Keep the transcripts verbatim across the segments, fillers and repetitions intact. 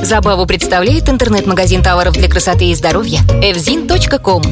Забаву представляет интернет-магазин товаров для красоты и здоровья эвзин точка ком.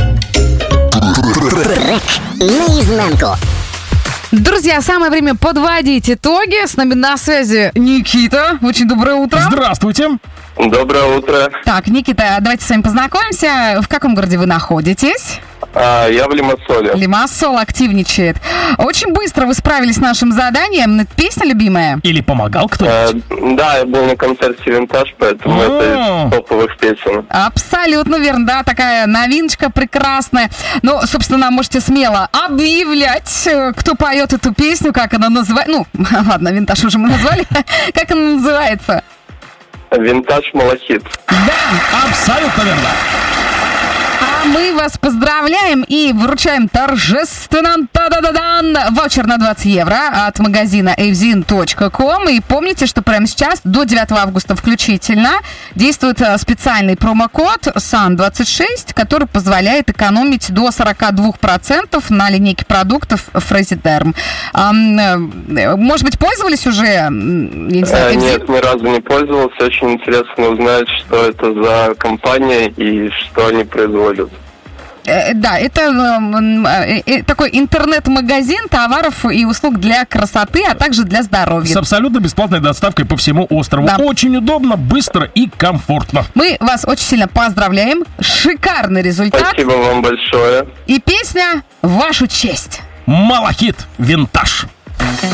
Трек наизнанку. Друзья, самое время подводить итоги. С нами на связи Никита. Очень доброе утро. Здравствуйте. Доброе утро. Так, Никита, давайте с вами познакомимся. В каком городе вы находитесь? А, я в Лимассоле. Лимассол активничает. Очень быстро вы справились с нашим заданием. Песня любимая? Или помогал кто-нибудь? А, да, я был на концерте «Винтаж», поэтому О. это из топовых песен. Абсолютно верно, да, такая новиночка прекрасная. Ну, собственно, можете смело объявлять, кто поет эту песню, как она называется. Ну, ладно, «Винтаж» уже мы назвали. Как она называется? «Винтаж Малахит». Да, Абсолютно верно. а мы вас поздравляем и вручаем торжественно та-да-да-дан ваучер на двадцать евро от магазина эвзин точка ком. И помните, что прямо сейчас до девятого августа включительно действует специальный промокод сан двадцать шесть, который позволяет экономить до сорок два процента на линейке продуктов Фразидерм. Может быть, пользовались уже? Я не знаю, А, Эвзин? нет, ни разу не пользовался. Очень интересно узнать, что это за компания и что они производят. Э, Да, это э, э, такой интернет-магазин товаров и услуг для красоты, а также для здоровья. С абсолютно бесплатной доставкой по всему острову. Да. Очень удобно, быстро и комфортно. Мы вас очень сильно поздравляем. Шикарный результат. Спасибо вам большое. И песня в вашу честь. Малахит, «Винтаж».